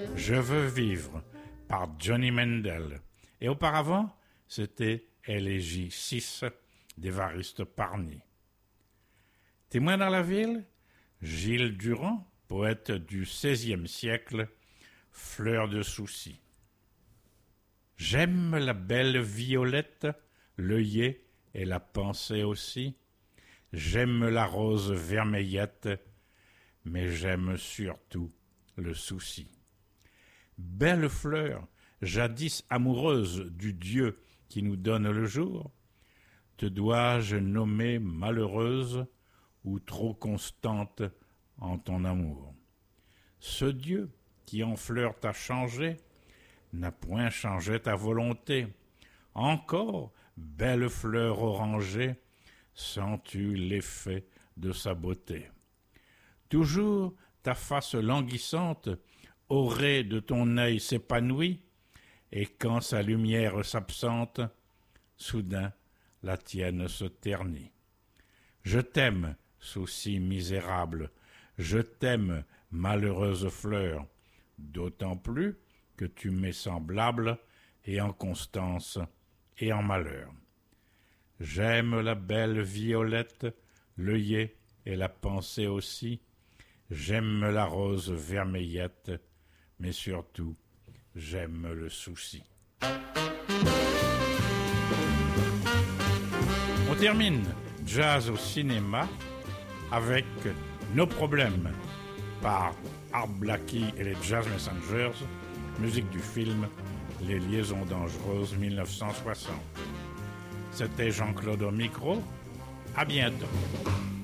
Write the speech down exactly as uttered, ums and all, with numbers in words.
Je veux vivre par Johnny Mendel. Et auparavant, c'était Élégie six d'Évariste Parny. Témoin dans la ville, Gilles Durand, poète du seizième siècle, fleur de souci. J'aime la belle violette, l'œillet et la pensée aussi. J'aime la rose vermeillette, mais j'aime surtout le souci. Belle fleur, jadis amoureuse du Dieu qui nous donne le jour, te dois-je nommer malheureuse ou trop constante en ton amour? Ce Dieu qui en fleur t'a changé n'a point changé ta volonté. Encore, belle fleur orangée, sens-tu l'effet de sa beauté? Toujours ta face languissante, aurait de ton œil s'épanouie, et quand sa lumière s'absente, soudain la tienne se ternit. Je t'aime, souci misérable, je t'aime, malheureuse fleur, d'autant plus que tu m'es semblable, et en constance, et en malheur. J'aime la belle violette, l'œillet et la pensée aussi, j'aime la rose vermeillette, mais surtout, j'aime le souci. On termine Jazz au cinéma avec Nos problèmes par Art Blakey et les Jazz Messengers, musique du film Les liaisons dangereuses mille neuf cent soixante. C'était Jean-Claude au micro. À bientôt.